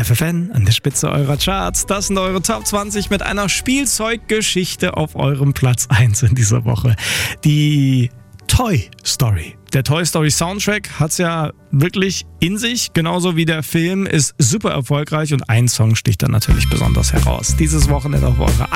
FFN an der Spitze eurer Charts. Das sind eure Top 20 mit einer Spielzeuggeschichte auf eurem Platz 1 in dieser Woche. Die Toy Story. Der Toy Story Soundtrack hat es ja wirklich in sich, genauso wie der Film ist super erfolgreich und ein Song sticht dann natürlich besonders heraus. Dieses Wochenende auf eurer